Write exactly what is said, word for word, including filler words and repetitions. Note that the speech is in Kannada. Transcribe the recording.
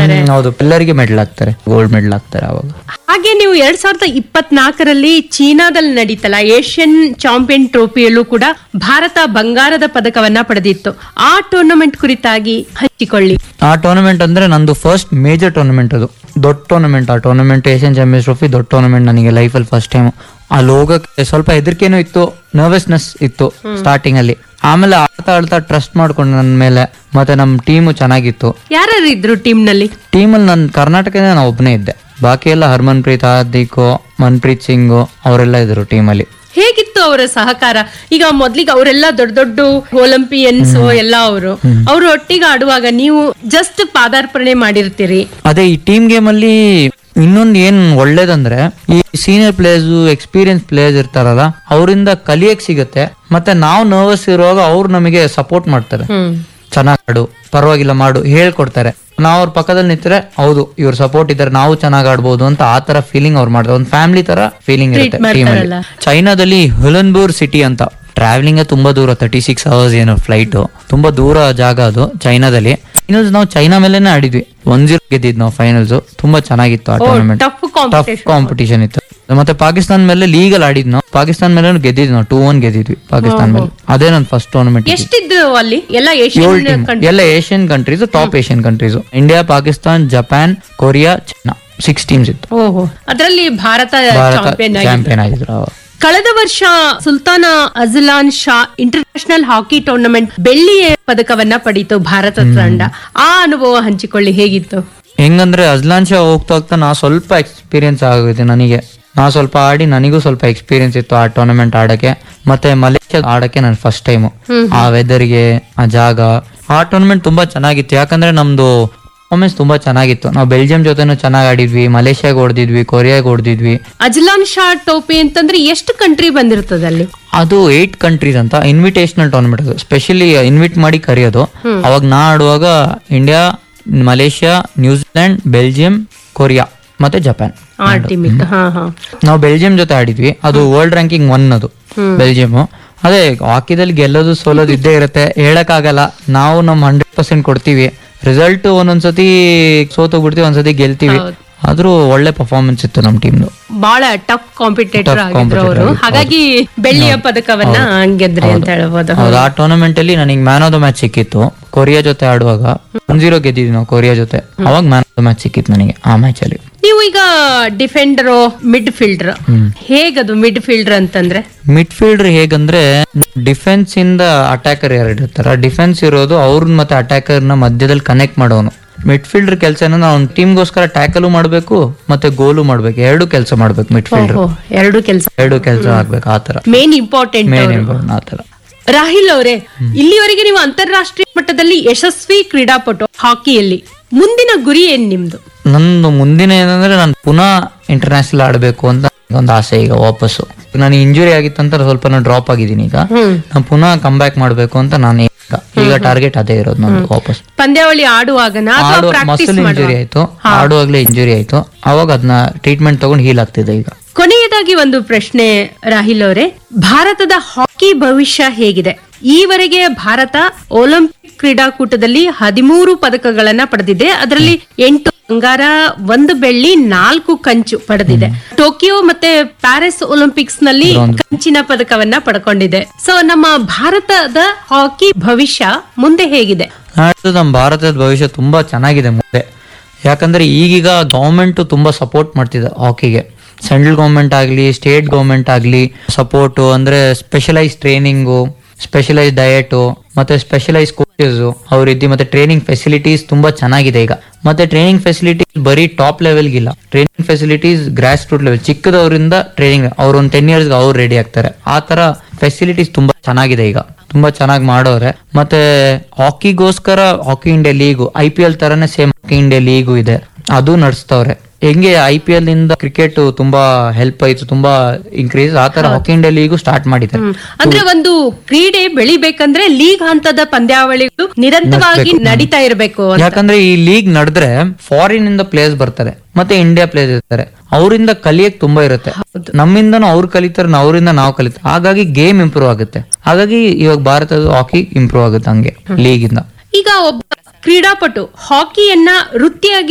ಹಾಕ್ತಾರೆ. ಹೌದು, ಎಲ್ಲರಿಗೆ ಮೆಡಲ್ ಹಾಕ್ತಾರೆ, ಗೋಲ್ಡ್ ಮೆಡಲ್ ಹಾಕ್ತಾರೆ ಅವಾಗ. ಹಾಗೆ ನೀವು ಎರಡ್ ಸಾವಿರದ ಇಪ್ಪತ್ನಾಲ್ಕರಲ್ಲಿ ಚೀನಾದಲ್ಲಿ ನಡೀತಲ್ಲ ಏಷ್ಯನ್ ಚಾಂಪಿಯನ್ ಟ್ರೋಫಿಯಲ್ಲೂ ಕೂಡ ಭಾರತ ಬಂಗಾರದ ಪದಕವನ್ನ ಪಡೆದಿತ್ತು. ಆ ಟೂರ್ನಮೆಂಟ್ ಕುರಿತಾಗಿ ಹಂಚಿಕೊಳ್ಳಿ. ಆ ಟೂರ್ನಮೆಂಟ್ ಅಂದ್ರೆ ನಂದು ಫಸ್ಟ್ ಮೇಜರ್ ಟೂರ್ನಮೆಂಟ್, ಅದು ದೊಡ್ಡ ಟೂರ್ನಮೆಂಟ್. ಆ ಟೂರ್ನಮೆಂಟ್ ಏಷ್ಯನ್ ಚಾಂಪಿಯನ್ಸ್ ಟ್ರೋಫಿ ದೊಡ್ಡ ಟೂರ್ನಮೆಂಟ್ ನನಗೆ ಲೈಫಲ್ಲಿ ಫಸ್ಟ್ ಟೈಮ್. ಅಲ್ಲಿ ಹೋಗಕ್ಕೆ ಸ್ವಲ್ಪ ಹೆದರಿಕೆನೂ ಇತ್ತು, ನರ್ವಸ್ನೆಸ್ ಇತ್ತು ಸ್ಟಾರ್ಟಿಂಗ್ ಅಲ್ಲಿ. ಆಮೇಲೆ ಆಡ್ತಾ ಆಡ್ತಾ ಟ್ರಸ್ಟ್ ಮಾಡ್ಕೊಂಡು ನನ್ನ ಮೇಲೆ, ಮತ್ತೆ ನಮ್ ಟೀಮು ಚೆನ್ನಾಗಿತ್ತು. ಯಾರ್ಯಾರು ಇದ್ರು ಟೀಮ್ ನಲ್ಲಿ? ಟೀಮಲ್ಲಿ ನಾನು ಕರ್ನಾಟಕದ ನಾನು ಒಬ್ಬನೇ ಇದ್ದೆ, ಬಾಕಿ ಎಲ್ಲ ಹರ್ಮನ್ ಪ್ರೀತ್, ಹಾರ್ದಿಕ್, ಮನ್ಪ್ರೀತ್ ಸಿಂಗ್ ಅವರೆಲ್ಲ ಇದ್ರು ಟೀಮಲ್ಲಿ. ಹೇಗಿತ್ತು ಅವರ ಸಹಕಾರ? ಈಗ ಮೊದ್ಲಿಗೆ ಅವರೆಲ್ಲ ದೊಡ್ಡ ದೊಡ್ಡ ಒಲಿಂಪಿಯನ್ಸ್ ಎಲ್ಲ ಅವರು ಅವರು ಒಟ್ಟಿಗೆ ಆಡುವಾಗ ನೀವು ಜಸ್ಟ್ ಪಾದಾರ್ಪಣೆ ಮಾಡಿರ್ತೀರಿ. ಅದೇ ಈ ಟೀಮ್ ಗೇಮ್ ಅಲ್ಲಿ ಇನ್ನೊಂದು ಏನ್ ಒಳ್ಳೇದಂದ್ರೆ, ಈ ಸೀನಿಯರ್ ಪ್ಲೇಯರ್ಸ್, ಎಕ್ಸ್ಪೀರಿಯನ್ಸ್ ಪ್ಲೇಯರ್ಸ್ ಇರ್ತಾರಲ್ಲ, ಅವರಿಂದ ಕಲಿಯಕ್ ಸಿಗತ್ತೆ. ಮತ್ತೆ ನಾವು ನರ್ವಸ್ ಇರುವಾಗ ಅವ್ರು ನಮಗೆ ಸಪೋರ್ಟ್ ಮಾಡ್ತಾರೆ. ಚೆನ್ನಾಗ್ ಆಡು, ಪರವಾಗಿಲ್ಲ ಮಾಡು, ಹೇಳ್ಕೊಡ್ತಾರೆ. ನಾವು ಅವ್ರ ಪಕ್ಕದಲ್ಲಿ ನಿಂತ್ರೆ ಹೌದು ಇವ್ರ ಸಪೋರ್ಟ್ ಇದ್ದಾರೆ, ನಾವು ಚೆನ್ನಾಗ್ ಆಡ್ಬೋದು ಅಂತ ಆ ತರ ಫೀಲಿಂಗ್ ಅವ್ರು ಮಾಡ್ತಾರೆ. ಒಂದು ಫ್ಯಾಮಿಲಿ ತರ ಫೀಲಿಂಗ್ ಇರುತ್ತೆ ಟೀಮ್ ಅಲ್ಲಿ. ಚೈನಾದಲ್ಲಿ ಹುಲನ್ಬೂರ್ ಸಿಟಿ ಅಂತ, ಟ್ರಾವೆಲಿಂಗ್ ತುಂಬಾ ದೂರ, ತರ್ಟಿ ಸಿಕ್ಸ್ ಅವರ್ಸ್ ಏನು ಫ್ಲೈಟ್, ತುಂಬಾ ದೂರ ಜಾಗ ಅದು ಚೈನಾದಲ್ಲಿ. ಫೈನಲ್ಸ್ ನಾವು ಚೈನಾ ಮೇಲೆನೆ ಆಡಿದ್ವಿ, ಒನ್ ಜೀರೋ ಗೆದ್ದಿದ್ ನಾವು ಫೈನಲ್ಸ್. ತುಂಬಾ ಚೆನ್ನಾಗಿತ್ತು ಆ ಟೂರ್ನಮೆಂಟ್, ಟಫ್ ಕಾಂಪಿಟೇಷನ್ ಇತ್ತು. ಮತ್ತೆ ಪಾಕಿಸ್ತಾನ ಮೇಲೆ ಲೀಗಲ್ ಆಡಿದ್ ನಾವು, ಪಾಕಿಸ್ತಾನ ಮೇಲೆ ಗೆದ್ದಿದ್ವಿ ನಾವು, ಟೂ ಒನ್ ಗೆದ್ದಿದ್ವಿ ಪಾಕಿಸ್ತಾನ ಮೇಲೆ. ಅದೇ ನನ್ ಫಸ್ಟ್ ಟೂರ್ನಮೆಂಟ್. ಎಷ್ಟಿದ್ರು ಅಲ್ಲಿ? ಎಲ್ಲ ಎಲ್ಲ Asian countries, top Asian countries, India, Pakistan, Japan, Korea, China, six teams ಇತ್ತು. ಓಹೋ, ಅದರಲ್ಲಿ ಭಾರತ ಚಾಂಪಿಯನ್ ಆಗಿದ್ರು. ಕಳೆದ ವರ್ಷ ಸುಲ್ತಾನ ಅಜ್ಲಾನ್ ಶಾ ಇಂಟರ್ ನ್ಯಾಷನಲ್ ಹಾಕಿ ಟೂರ್ನಮೆಂಟ್ ಬೆಳ್ಳಿಯ ಪದಕವನ್ನ ಪಡೀತು ಭಾರತ ತಂಡ. ಆ ಅನುಭವ ಹಂಚಿಕೊಳ್ಳಿ, ಹೇಗಿತ್ತು? ಹೆಂಗಂದ್ರೆ ಅಜ್ಲಾನ್ ಶಾ ಹೋಗ್ತಾ ಹೋಗ್ತಾ ನಾ ಸ್ವಲ್ಪ ಎಕ್ಸ್ಪೀರಿಯನ್ಸ್ ಆಗಿದೆ ನನಗೆ. ನಾ ಸ್ವಲ್ಪ ಆಡಿ ನನಗೂ ಸ್ವಲ್ಪ ಎಕ್ಸ್ಪೀರಿಯನ್ಸ್ ಇತ್ತು ಆ ಟೂರ್ನಮೆಂಟ್ ಆಡಕ್ಕೆ. ಮತ್ತೆ ಮಲೇಷ್ಯಾ ಆಡಕ್ಕೆ ನನ್ ಫಸ್ಟ್ ಟೈಮ್. ಆ ವೆದರ್ಗೆ, ಆ ಜಾಗ, ಆ ಟೂರ್ನಮೆಂಟ್ ತುಂಬಾ ಚೆನ್ನಾಗಿತ್ತು. ಯಾಕಂದ್ರೆ ನಮ್ದು ಪರ್ಫಾರ್ಮೆನ್ಸ್ ತುಂಬಾ ಚೆನ್ನಾಗಿತ್ತು. ನಾವು ಬೆಲ್ಜಿಯಂ ಜೊತೆನೂ ಚೆನ್ನಾಗಿ ಆಡಿದ್ವಿ, ಮಲೇಷ್ಯಾಗ ಹೊಡೆದಿದ್ವಿ, ಕೊರಿಯಾಗ ಹೊಡೆದಿದ್ವಿ. ಅಜ್ಲಾನ್ ಶಾ ಟ್ರೋಫಿ ಅಂತಂದ್ರೆ ಎಷ್ಟು ಕಂಟ್ರಿ ಬಂದಿರ್ತದೆ ಅಲ್ಲಿ? ಅದು ಏಟ್ ಕಂಟ್ರೀಸ್ ಅಂತ ಇನ್ವಿಟೇಷನಲ್ ಟೂರ್ನಮೆಂಟ್. ಅದು ಸ್ಪೆಷಲಿ ಇನ್ವಿಟ್ ಮಾಡಿ ಕರೆಯೋದು. ಅವಾಗ ನಾ ಆಡುವಾಗ India, Malaysia, New Zealand, Belgium, Korea ಮತ್ತೆ ಜಪಾನ್. ನಾವು ಬೆಲ್ಜಿಯಂ ಜೊತೆ ಆಡಿದ್ವಿ. ಅದು ವರ್ಲ್ಡ್ ರ್ಯಾಂಕಿಂಗ್ ಒನ್, ಅದು ಬೆಲ್ಜಿಯಂ. ಅದೇ ಹಾಕಿದಲ್ಲಿ ಗೆಲ್ಲೋದು ಸೋಲೋದು ಇದ್ದೇ ಇರುತ್ತೆ, ಹೇಳಕ್ ಆಗಲ್ಲ. ನಾವು ನಮ್ ಹಂಡ್ರೆಡ್ ಪರ್ಸೆಂಟ್ ಕೊಡ್ತೀವಿ. ರಿಸಲ್ಟ್ ಒಂದೊಂದ್ಸತಿ ಸೋತೋಗ್ಬಿಡ್ತೀವಿ, ಒಂದ್ಸತಿ ಗೆಲ್ತೀವಿ. ಆದ್ರೂ ಒಳ್ಳೆ ಪರ್ಫಾರ್ಮೆನ್ಸ್ ಇತ್ತು ನಮ್ ಟೀಮ್. ಬಹಳ ಟಫ್ ಕಾಂಪಿಟೇಟರ್ ಆಗಿದ್ರು ಅವರು, ಹಾಗಾಗಿ ಬೆಳ್ಳಿಯ ಪದಕವನ್ನ ಗೆದ್ರಿ ಅಂತ ಹೇಳ್ಬೋದು. ಆ ಟೂರ್ನಮೆಂಟ್ ಅಲ್ಲಿ ನನಗೆ ಮ್ಯಾನ್ ಆಫ್ ದ ಮ್ಯಾಚ್ ಸಿಕ್ಕಿತ್ತು. ಕೊರಿಯಾ ಜೊತೆ ಆಡುವಾಗ ಒನ್ ಜೀರೋ ಗೆದ್ದಿದ್ವಿ ನಾವು ಕೊರಿಯಾ ಜೊತೆ. ಅವಾಗ ಮ್ಯಾನ್ ಆಫ್ ದ ಮ್ಯಾಚ್ ಸಿಕ್ಕಿತ್ತು ನನಗೆ ಆ ಮ್ಯಾಚ್ ಅಲ್ಲಿ. ನೀವು ಈಗ defender, mid fielder, ಹೇಗದು mid fielder ಅಂತಂದ್ರೆ? ಮಿಡ್ ಫೀಲ್ಡರ್ ಹೇಗಂದ್ರೆ, ಡಿಫೆನ್ಸ್ ಇಂದ ಅಟ್ಯಾಕರ್ ಎರಡು ಇರ್ತಾರ. ಡಿಫೆನ್ಸ್ ಇರೋದು ಅವ್ರನ್ನ ಮತ್ತೆ ಅಟ್ಯಾಕರ್ ನ ಮಧ್ಯದಲ್ಲಿ ಕನೆಕ್ಟ್ ಮಾಡೋನು. ಮಿಡ್ ಫೀಲ್ಡರ್ ಕೆಲಸ ನಾವು ಟೀಮ್ಗೋಸ್ಕರ ಟ್ಯಾಕಲ್ ಮಾಡ್ಬೇಕು ಮತ್ತೆ ಗೋಲು ಮಾಡ್ಬೇಕು, ಎರಡು ಕೆಲಸ ಮಾಡ್ಬೇಕು. ಮಿಡ್ ಫೀಲ್ಡರ್ ಎರಡು ಕೆಲಸ ಎರಡು ಕೆಲಸ ಆಗ್ಬೇಕು. ಆತರ ಮೇನ್ ಇಂಪಾರ್ಟೆಂಟ್ ಮೇನ್ ಇಂಪಾರ್ಟೆಂಟ್ ಆತರ. ರಾಹಿಲ್ ಅವರೇ, ಇಲ್ಲಿವರೆಗೆ ನೀವು ಅಂತಾರಾಷ್ಟ್ರೀಯ ಮಟ್ಟದಲ್ಲಿ ಯಶಸ್ವಿ ಕ್ರೀಡಾಪಟು ಹಾಕಿಯಲ್ಲಿ. ಮುಂದಿನ ಗುರಿ ಏನ್ ನಿಮ್ದು? ನಂದು ಮುಂದಿನ ಏನಂದ್ರೆ, ನಾನು ಪುನಃ ಇಂಟರ್ನ್ಯಾಷನಲ್ ಆಡ್ಬೇಕು ಅಂತ ಒಂದು ಆಸೆ. ಈಗ ವಾಪಸ್ಸು ನನಗೆ ಇಂಜುರಿ ಆಗಿತ್ತಂತ ಸ್ವಲ್ಪ ನಾನು ಡ್ರಾಪ್ ಆಗಿದ್ದೀನಿ. ಈಗ ನಾನು ಪುನಃ ಕಮ್ ಬ್ಯಾಕ್ ಮಾಡ್ಬೇಕು ಅಂತ ನಾನು ಈಗ ಟಾರ್ಗೆಟ್ ಅದೇ ಇರೋದು ನಂದು. ವಾಪಸ್ ಪಂದ್ಯಾವಳಿ ಆಡುವಾಗ ಮಸಲ್ ಇಂಜುರಿ ಆಯ್ತು, ಆಡುವಾಗ್ಲೇ ಇಂಜುರಿ ಆಯ್ತು. ಅವಾಗ ಅದನ್ನ ಟ್ರೀಟ್ಮೆಂಟ್ ತಗೊಂಡು ಹೀಲ್ ಆಗ್ತಿದೆ ಈಗ. ಕೊನೆಯದಾಗಿ ಒಂದು ಪ್ರಶ್ನೆ ರಾಹಿಲ್ ಅವರೇ, ಭಾರತದ ಹಾಕಿ ಭವಿಷ್ಯ ಹೇಗಿದೆ? ಈವರೆಗೆ ಭಾರತ ಒಲಿಂಪಿಕ್ ಕ್ರೀಡಾಕೂಟದಲ್ಲಿ ಹದಿಮೂರು ಪದಕಗಳನ್ನ ಪಡೆದಿದೆ. ಅದರಲ್ಲಿ ಎಂಟು ಬಂಗಾರ, ಒಂದು ಬೆಳ್ಳಿ, ನಾಲ್ಕು ಕಂಚು ಪಡೆದಿದೆ. ಟೋಕಿಯೋ ಮತ್ತೆ ಪ್ಯಾರಿಸ್ ಒಲಿಂಪಿಕ್ಸ್ ನಲ್ಲಿ ಕಂಚಿನ ಪದಕವನ್ನ ಪಡ್ಕೊಂಡಿದೆ. ಸೊ ನಮ್ಮ ಭಾರತದ ಹಾಕಿ ಭವಿಷ್ಯ ಮುಂದೆ ಹೇಗಿದೆ? ನಮ್ಮ ಭಾರತದ ಭವಿಷ್ಯ ತುಂಬಾ ಚೆನ್ನಾಗಿದೆ ಮುಂದೆ. ಯಾಕಂದ್ರೆ ಈಗೀಗ ಗವರ್ಮೆಂಟ್ ತುಂಬಾ ಸಪೋರ್ಟ್ ಮಾಡ್ತಿದೆ ಹಾಕಿಗೆ. ಸೆಂಟ್ರಲ್ ಗವರ್ಮೆಂಟ್ ಆಗ್ಲಿ, ಸ್ಟೇಟ್ ಗವರ್ಮೆಂಟ್ ಆಗ್ಲಿ ಸಪೋರ್ಟ್ ಅಂದ್ರೆ ಸ್ಪೆಷಲೈಸ್ ಟ್ರೈನಿಂಗು, ಸ್ಪೆಷಲೈಸ್ ಡಯಟ್ ಮತ್ತೆ ಸ್ಪೆಷಲೈಸ್ ಕೋಚಸ್ ಅವ್ರಿದ್ದಿ, ಮತ್ತೆ ಟ್ರೈನಿಂಗ್ ಫೆಸಿಲಿಟೀಸ್ ತುಂಬಾ ಚೆನ್ನಾಗಿದೆ ಈಗ. ಮತ್ತೆ ಟ್ರೈನಿಂಗ್ ಫೆಸಿಲಿಟೀಸ್ ಬರೀ top ಲೆವೆಲ್ಗಿಲ್ಲ, training facilities grass root level, ಚಿಕ್ಕದವರಿಂದ training ಅವ್ರ ಒಂದು ಟೆನ್ ಇಯರ್ಸ್ ಅವ್ರು ರೆಡಿ ಆಗ್ತಾರೆ. ಆ ತರ ಫೆಸಿಲಿಟೀಸ್ ತುಂಬಾ ಚೆನ್ನಾಗಿದೆ ಈಗ, ತುಂಬಾ ಚೆನ್ನಾಗಿ ಮಾಡೋರೆ. ಮತ್ತೆ ಹಾಕಿಗೋಸ್ಕರ hockey India league, I P L ತರನೇ ಸೇಮ್ ಹಾಕಿ ಇಂಡಿಯಾ ಲೀಗು ಇದೆ, ಅದು ನಡೆಸ್ತವ್ರೆ. ಹೆಂಗೆ ಐ ಪಿ ಎಲ್ ಇಂದ ಕ್ರಿಕೆಟ್ ತುಂಬಾ ಹೆಲ್ಪ್ ಆಯ್ತು, ತುಂಬಾ ಇನ್ಕ್ರೀಸ್, ಆ ತರ ಹಾಕಿ ಇಂಡಿಯಾ ಲೀಗು ಸ್ಟಾರ್ಟ್ ಮಾಡಿದ್ದಾರೆ. ಅಂದ್ರೆ ಒಂದು ಕ್ರೀಡೆ ಬೆಳಿಬೇಕಂದ್ರೆ ಲೀಗ್ ಹಂತದ ಪಂದ್ಯಾವಳಿಗಳು ನಿರಂತರವಾಗಿ ನಡೀತಾ ಇರಬೇಕು. ಯಾಕಂದ್ರೆ ಈ ಲೀಗ್ ನಡೆದ್ರೆ ಫಾರಿನ್ ಇಂದ ಪ್ಲೇಯರ್ಸ್ ಬರ್ತಾರೆ, ಮತ್ತೆ ಇಂಡಿಯಾ ಪ್ಲೇಯರ್ಸ್ ಇರ್ತಾರೆ, ಅವರಿಂದ ಕಲಿಯಕ್ ತುಂಬಾ ಇರುತ್ತೆ. ನಮ್ಮಿಂದನೂ ಅವ್ರು ಕಲಿತಾರೆ, ಅವರಿಂದ ನಾವು ಕಲಿತಾರೆ. ಹಾಗಾಗಿ ಗೇಮ್ ಇಂಪ್ರೂವ್ ಆಗುತ್ತೆ. ಹಾಗಾಗಿ ಇವಾಗ ಭಾರತದ ಹಾಕಿ ಇಂಪ್ರೂವ್ ಆಗುತ್ತೆ ಹಂಗೆ ಲೀಗ್ ಇಂದ. ಈಗ ಒಬ್ಬ ಕ್ರೀಡಾಪಟು ಹಾಕಿಯನ್ನ ವೃತ್ತಿಯಾಗಿ